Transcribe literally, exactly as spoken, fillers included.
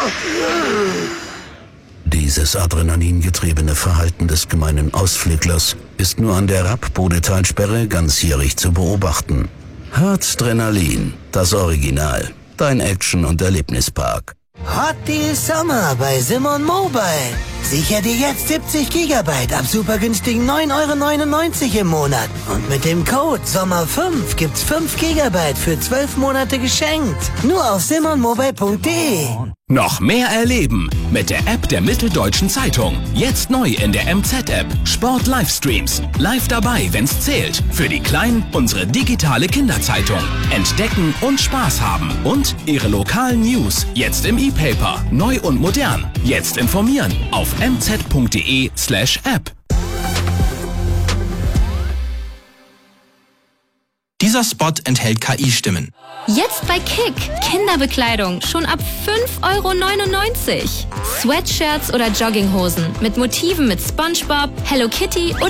Dieses adrenalingetriebene Verhalten des gemeinen Ausflüglers ist nur an der Rapp-Bodetalsperre ganzjährig zu beobachten. Harzdrenalin, das Original, dein Action- und Erlebnispark. Hot Deal Sommer bei Simon Mobile. Sicher dir jetzt siebzig Gigabyte ab super günstigen neun Euro neunundneunzig im Monat. Und mit dem Code Sommer fünf gibt's fünf Gigabyte für zwölf Monate geschenkt. Nur auf simon mobile punkt de. Noch mehr erleben mit der App der Mitteldeutschen Zeitung. Jetzt neu in der M Z-App. Sport Livestreams. Live dabei, wenn's zählt. Für die Kleinen unsere digitale Kinderzeitung. Entdecken und Spaß haben. Und ihre lokalen News. Jetzt im E-Paper. Neu und modern. Jetzt informieren. Auf m z punkt de slash app. Dieser Spot enthält K I-Stimmen. Jetzt bei Kick. Kinderbekleidung schon ab fünf Euro neunundneunzig. Sweatshirts oder Jogginghosen mit Motiven mit SpongeBob, Hello Kitty oder